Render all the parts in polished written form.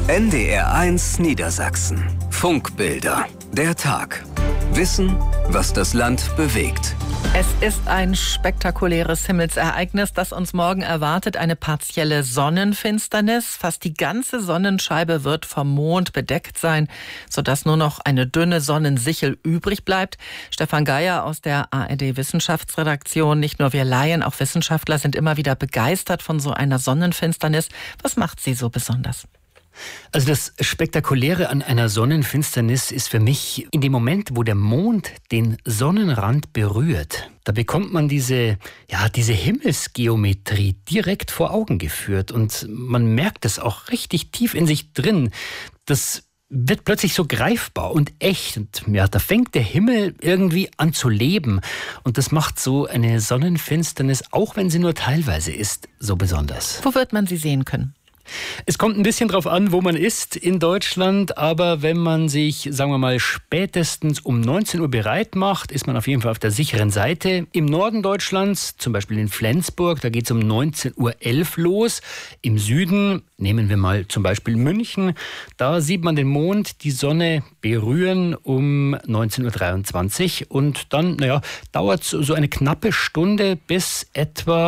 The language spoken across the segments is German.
NDR1 Niedersachsen. Funkbilder. Der Tag. Wissen, was das Land bewegt. Es ist ein spektakuläres Himmelsereignis, das uns morgen erwartet. Eine partielle Sonnenfinsternis. Fast die ganze Sonnenscheibe wird vom Mond bedeckt sein, sodass nur noch eine dünne Sonnensichel übrig bleibt. Stefan Geier aus der ARD-Wissenschaftsredaktion. Nicht nur wir Laien, auch Wissenschaftler sind immer wieder begeistert von so einer Sonnenfinsternis. Was macht sie so besonders? Also das Spektakuläre an einer Sonnenfinsternis ist für mich in dem Moment, wo der Mond den Sonnenrand berührt. Da bekommt man diese Himmelsgeometrie direkt vor Augen geführt und man merkt es auch richtig tief in sich drin. Das wird plötzlich so greifbar und echt. Und ja, da fängt der Himmel irgendwie an zu leben. Und das macht so eine Sonnenfinsternis, auch wenn sie nur teilweise ist, so besonders. Wo wird man sie sehen können? Es kommt ein bisschen drauf an, wo man ist in Deutschland, aber wenn man sich, sagen wir mal, spätestens um 19 Uhr bereit macht, ist man auf jeden Fall auf der sicheren Seite. Im Norden Deutschlands, zum Beispiel in Flensburg, da geht es um 19:11 Uhr los. Im Süden, nehmen wir mal zum Beispiel München, da sieht man den Mond, die Sonne berühren um 19:23 Uhr und dann, dauert es so eine knappe Stunde, bis etwa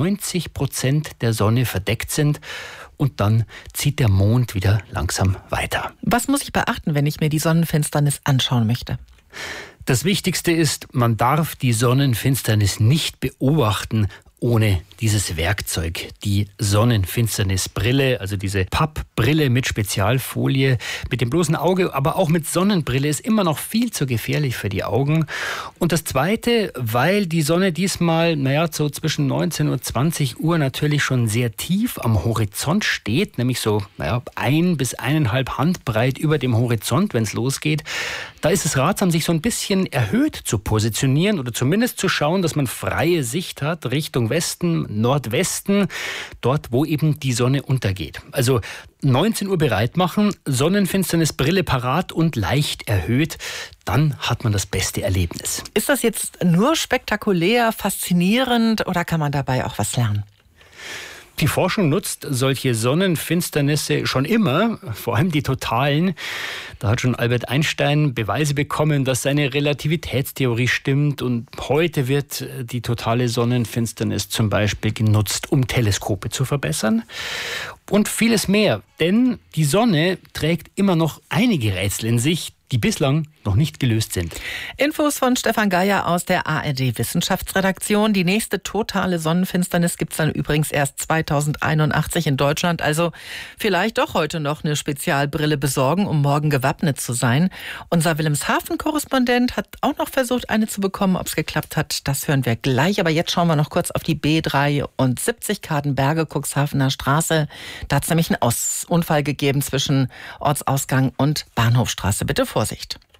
90% der Sonne verdeckt sind. Und dann zieht der Mond wieder langsam weiter. Was muss ich beachten, wenn ich mir die Sonnenfinsternis anschauen möchte? Das Wichtigste ist, man darf die Sonnenfinsternis nicht beobachten ohne dieses Werkzeug, die Sonnenfinsternisbrille, also diese Pappbrille mit Spezialfolie, mit dem bloßen Auge, aber auch mit Sonnenbrille ist immer noch viel zu gefährlich für die Augen. Und das Zweite, weil die Sonne diesmal, so zwischen 19 und 20 Uhr natürlich schon sehr tief am Horizont steht, nämlich so 1 bis 1,5 Handbreit über dem Horizont, wenn es losgeht, da ist es ratsam, sich so ein bisschen erhöht zu positionieren oder zumindest zu schauen, dass man freie Sicht hat Richtung Westen, Nordwesten, dort, wo eben die Sonne untergeht. Also 19 Uhr bereit machen, Sonnenfinsternisbrille parat und leicht erhöht, dann hat man das beste Erlebnis. Ist das jetzt nur spektakulär, faszinierend oder kann man dabei auch was lernen? Die Forschung nutzt solche Sonnenfinsternisse schon immer, vor allem die totalen. Da hat schon Albert Einstein Beweise bekommen, dass seine Relativitätstheorie stimmt. Und heute wird die totale Sonnenfinsternis zum Beispiel genutzt, um Teleskope zu verbessern. Und vieles mehr, denn die Sonne trägt immer noch einige Rätsel in sich, die bislang noch nicht gelöst sind. Infos von Stefan Geier aus der ARD-Wissenschaftsredaktion. Die nächste totale Sonnenfinsternis gibt es dann übrigens erst 2081 in Deutschland. Also vielleicht doch heute noch eine Spezialbrille besorgen, um morgen gewappnet zu sein. Unser Wilhelmshaven-Korrespondent hat auch noch versucht, eine zu bekommen. Ob es geklappt hat, das hören wir gleich. Aber jetzt schauen wir noch kurz auf die B73 Kadenberge, Cuxhavener Straße. Da hat es nämlich einen Unfall gegeben zwischen Ortsausgang und Bahnhofstraße. Bitte Vorsicht.